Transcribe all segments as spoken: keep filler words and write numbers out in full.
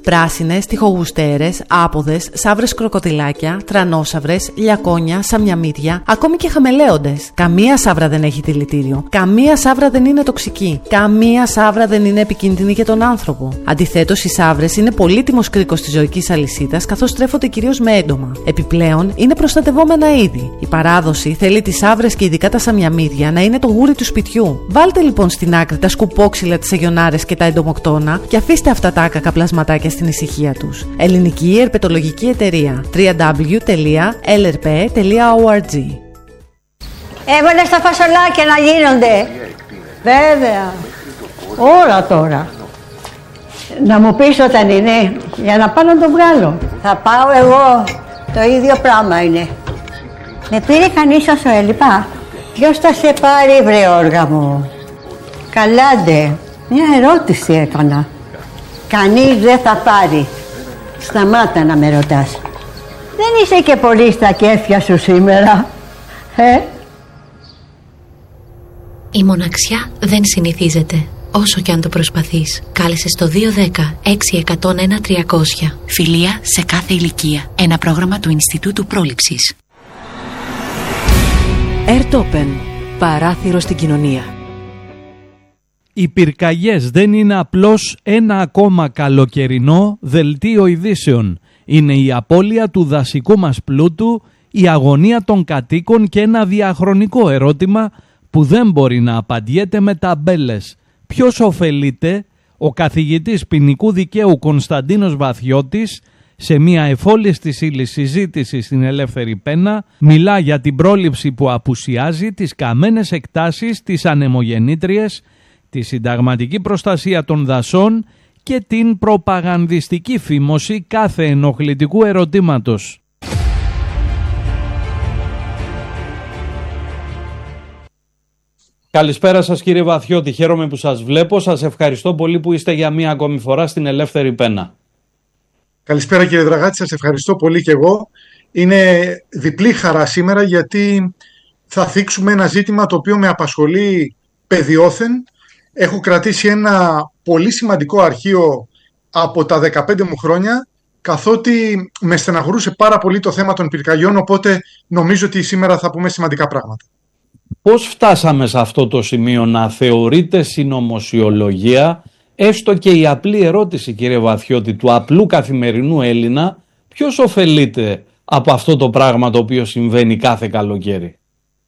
Πράσινες, τοιχογουστέρες, άποδες, σαύρες κροκοδιλάκια, τρανόσαυρες, λιακόνια, σαμιαμύτια, ακόμη και χαμελέοντες. Καμία σαύρα δεν έχει δηλητήριο. Καμία σαύρα δεν είναι τοξική. Καμία σαύρα δεν είναι επικίνδυνη για τον άνθρωπο. Αντιθέτως, οι σαύρες είναι πολύτιμος κρίκος της ζωικής αλυσίδας, καθώς τρέφονται κυρίως με έντομα. Επιπλέον, είναι προστατευόμενα είδη. Η παράδοση θέλει τις σαύρες και ειδικά τα σαμιαμύδια να είναι το γούρι του σπιτιού. Βάλτε λοιπόν στην άκρη τα σκουπόξυλα, τις αγιονάρες και τα εντομοκτώνα και αφήστε αυτά τα άκακα πλασματάκια στην ησυχία τους. Ελληνική Ερπετολογική Εταιρεία. double-u double-u double-u τελεία ελ ερ πι τελεία ο αρ τζι. Έβαλε στα φασολάκια να γίνονται. Βέβαια. Ώρα τώρα. Να μου πεις όταν είναι, για να πάω να το βγάλω. Θα πάω εγώ. Το ίδιο πράγμα είναι. Με πήρε κανείς όσο έλειπα. Ποιος θα σε πάρει, βρε όργα μου? Καλάντε. Μια ερώτηση έκανα. Κανείς δεν θα πάρει. Σταμάτα να με ρωτάς. Δεν είσαι και πολύ στα κέφια σου σήμερα, ε? Η μοναξιά δεν συνηθίζεται, όσο και αν το προσπαθείς. Κάλεσε στο δύο δέκα έξι εκατό ένα τριακόσια. Φιλία σε κάθε ηλικία. Ένα πρόγραμμα του Ινστιτούτου Πρόληψης. Airtopen. Παράθυρο στην κοινωνία. Οι πυρκαγιές δεν είναι απλώς ένα ακόμα καλοκαιρινό δελτίο ειδήσεων. Είναι η απώλεια του δασικού μας πλούτου, η αγωνία των κατοίκων και ένα διαχρονικό ερώτημα που δεν μπορεί να απαντιέται με ταμπέλες. Ποιος ωφελείται? Ο καθηγητής ποινικού δικαίου Κωνσταντίνος Βαθιώτης, σε μια εφόλιστη συζήτηση στην Ελεύθερη Πένα, μιλά για την πρόληψη που απουσιάζει, τις καμένες εκτάσεις, τις ανεμογεννήτριες, τη συνταγματική προστασία των δασών και την προπαγανδιστική φήμωση κάθε ενοχλητικού ερωτήματος. Καλησπέρα σας κύριε Βαθιώτη, χαίρομαι που σας βλέπω, σας ευχαριστώ πολύ που είστε για μία ακόμη φορά στην Ελεύθερη Πένα. Καλησπέρα κύριε Δραγάτη, σας ευχαριστώ πολύ και εγώ. Είναι διπλή χαρά σήμερα γιατί θα θίξουμε ένα ζήτημα το οποίο με απασχολεί παιδιόθεν. Έχω κρατήσει ένα πολύ σημαντικό αρχείο από τα δεκαπέντε μου χρόνια, καθότι με στεναχωρούσε πάρα πολύ το θέμα των πυρκαγιών, οπότε νομίζω ότι σήμερα θα πούμε σημαντικά πράγματα. Πώς φτάσαμε σε αυτό το σημείο να θεωρείται συνωμοσιολογία, έστω και η απλή ερώτηση κύριε Βαθιώτη του απλού καθημερινού Έλληνα, ποιος ωφελείται από αυτό το πράγμα το οποίο συμβαίνει κάθε καλοκαίρι?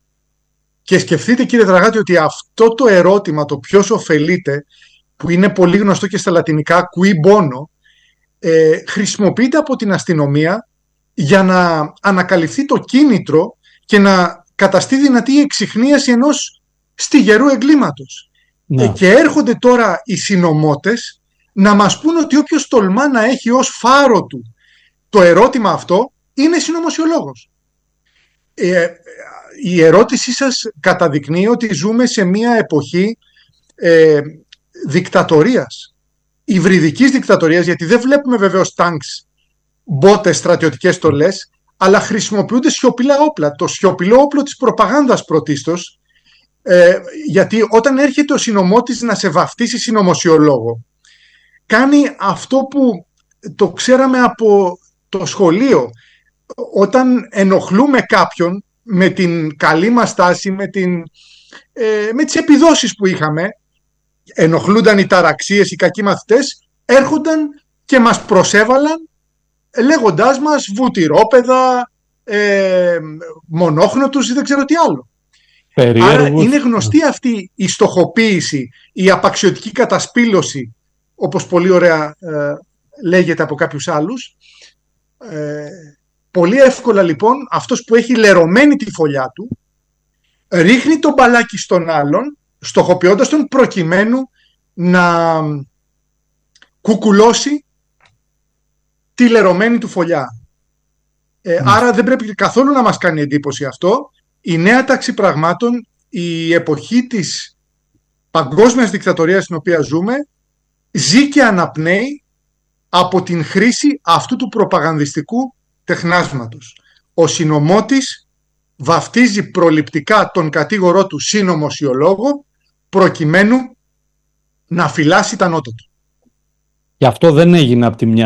Και σκεφτείτε κύριε Δραγάτη ότι αυτό το ερώτημα, το ποιος ωφελείται, που είναι πολύ γνωστό και στα λατινικά qui bono, ε, χρησιμοποιείται από την αστυνομία για να ανακαλυφθεί το κίνητρο και να καταστεί δυνατή η εξιχνίαση ενός στιγερού εγκλήματος. Ε, και έρχονται τώρα οι συνωμότες να μας πούν ότι όποιος τολμά να έχει ως φάρο του το ερώτημα αυτό είναι συνωμοσιολόγος. Ε, η ερώτησή σας καταδεικνύει ότι ζούμε σε μια εποχή ε, δικτατορίας, υβριδικής δικτατορίας, γιατί δεν βλέπουμε βεβαίως τάγκς, μπότες, στρατιωτικές στολές, αλλά χρησιμοποιούνται σιωπηλά όπλα. Το σιωπηλό όπλο της προπαγάνδας πρωτίστως, ε, γιατί όταν έρχεται ο συνωμότης να σε βαφτίσει συνωμοσιολόγο, κάνει αυτό που το ξέραμε από το σχολείο. Όταν ενοχλούμε κάποιον με την καλή μας τάση, με, την, ε, με τις επιδόσεις που είχαμε, ενοχλούνταν οι ταραξίες, οι κακοί μαθητές, έρχονταν και μας προσέβαλαν λέγοντάς μας βουτυρόπεδα, ε, μονόχνοτους ή δεν ξέρω τι άλλο. Περίεργος. Άρα είναι γνωστή αυτή η στοχοποίηση, η απαξιωτική κατασπήλωση, όπως πολύ ωραία ε, λέγεται από κάποιους άλλους. Ε, πολύ εύκολα λοιπόν αυτός που έχει λερωμένη τη φωλιά του ρίχνει τον μπαλάκι στον άλλον, στοχοποιώντας τον προκειμένου να κουκουλώσει τη λερωμένη του φωλιά. Ε, mm. Άρα δεν πρέπει καθόλου να μας κάνει εντύπωση αυτό. Η νέα τάξη πραγμάτων, η εποχή της παγκόσμιας δικτατορίας στην οποία ζούμε, ζει και αναπνέει από την χρήση αυτού του προπαγανδιστικού τεχνάσματος. Ο συνωμότης βαφτίζει προληπτικά τον κατήγορό του συνωμοσιολόγο προκειμένου να φυλάσει τα νότα του. Και αυτό δεν έγινε από τη μια